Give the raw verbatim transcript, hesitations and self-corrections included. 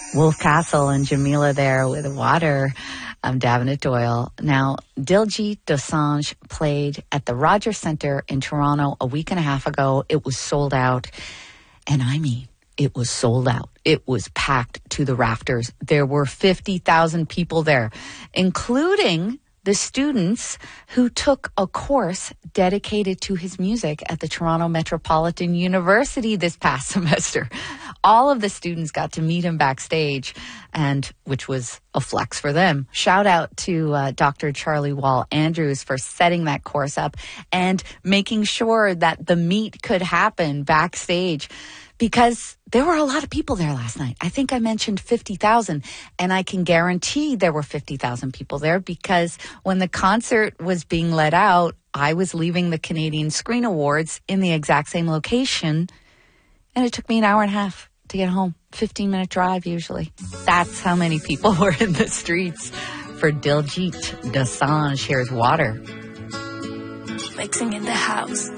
Wolf Castle and Jamila there with Water. I'm Davenant Doyle. Now, Diljit Dosanjh played at the Rogers Centre in Toronto a week and a half ago. It was sold out. And I mean, it was sold out. It was packed to the rafters. There were fifty thousand people there, including the students who took a course dedicated to his music at the Toronto Metropolitan University this past semester. All of the students got to meet him backstage, and which was a flex for them. Shout out to uh, Doctor Charlie Wall Andrews for setting that course up and making sure that the meet could happen backstage, because there were a lot of people there last night. I think I mentioned fifty thousand, and I can guarantee there were fifty thousand people there, because when the concert was being let out, I was leaving the Canadian Screen Awards in the exact same location, and it took me an hour and a half to get home. fifteen minute drive usually. That's how many people were in the streets for Diljit Dosanjh. Here's Water. Mixing in the house.